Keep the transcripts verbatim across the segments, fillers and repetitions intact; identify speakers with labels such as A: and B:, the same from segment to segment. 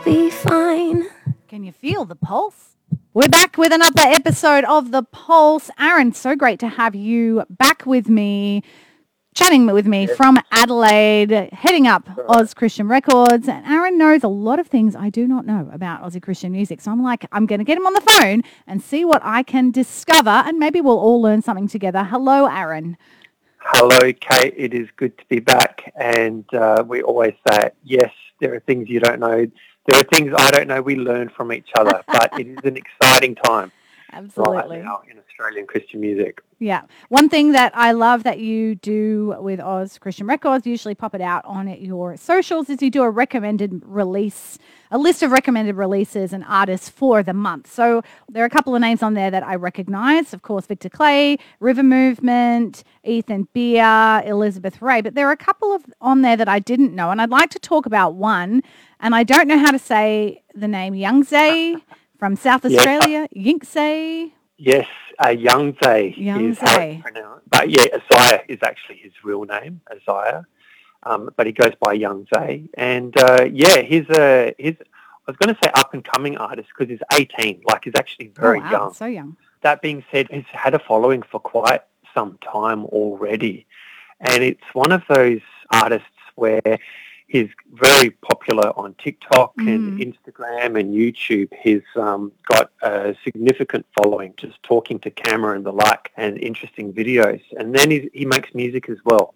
A: be fine.
B: Can you feel the pulse? We're back with another episode of The Pulse. Aaron, so great to have you back with me, chatting with me yes. from Adelaide, heading up right. Oz Christian Records. And Aaron knows a lot of things I do not know about Aussie Christian music. So I'm like, I'm going to get him on the phone and see what I can discover, and maybe we'll all learn something together. Hello, Aaron.
C: Hello, Kate. It is good to be back. And uh, we always say, yes, there are things you don't know. There are things I don't know. We learn from each other, but it is an exciting time.
B: Absolutely.
C: Right now in Australian Christian music.
B: Yeah. One thing that I love that you do with Oz Christian Records, usually pop it out on your socials, is you do a recommended release, a list of recommended releases and artists for the month. So there are a couple of names on there that I recognize. Of course, Victor Clay, River Movement, Ethan Beer, Elizabeth Ray. But there are a couple of on there that I didn't know. And I'd like to talk about one. And I don't know how to say the name, Youngzay from South Australia, yeah. Yinksay.
C: Yes, uh, Youngzay is how it's pronounced. But yeah, Isaiah is actually his real name, Isaiah. Um, but he goes by Youngzay. And uh, yeah, he's a, he's, I was going to say up-and-coming artist because he's eighteen, like he's actually very
B: oh, wow,
C: young.
B: so young.
C: That being said, he's had a following for quite some time already. And it's one of those artists where he's very popular on TikTok mm. and Instagram and YouTube. He's um, got a significant following, just talking to camera and the like, and interesting videos. And then he, he makes music as well.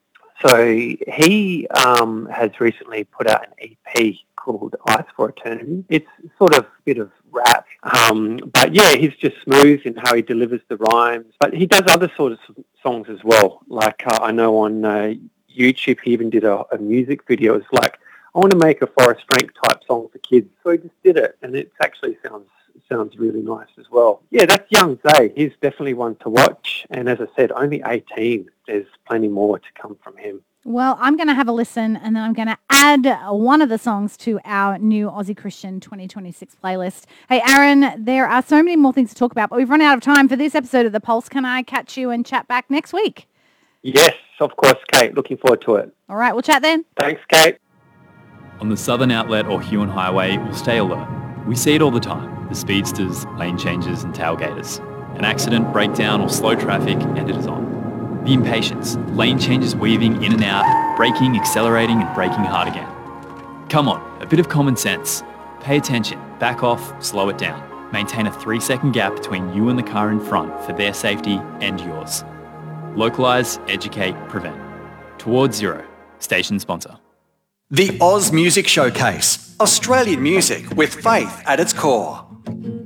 C: So he um, has recently put out an E P called Ice for Eternity. It's sort of a bit of rap. Um, but yeah, he's just smooth in how he delivers the rhymes. But he does other sort of songs as well. Like uh, I know on Uh, YouTube, he even did a, a music video. It's like, I want to make a Forrest Frank type song for kids. So he just did it, and it actually sounds sounds really nice as well. Yeah, that's Youngzay. He's definitely one to watch. And as I said, only eighteen. There's plenty more to come from him.
B: Well, I'm going to have a listen, and then I'm going to add one of the songs to our new Aussie Christian twenty twenty-six playlist. Hey, Aaron, there are so many more things to talk about, but we've run out of time for this episode of The Pulse. Can I catch you and chat back next week?
C: Yes, of course, Kate. Looking forward to it.
B: All right, we'll chat then.
C: Thanks, Kate.
D: On the Southern Outlet or Huon Highway, we'll stay alert. We see it all the time. The speedsters, lane changes and tailgaters. An accident, breakdown or slow traffic, and it is on. The impatience, lane changes weaving in and out, braking, accelerating and braking hard again. Come on, a bit of common sense. Pay attention, back off, slow it down. Maintain a three second gap between you and the car in front for their safety and yours. Localise, educate, prevent. Towards Zero. Station sponsor.
E: The Oz Music Showcase. Australian music with faith at its core.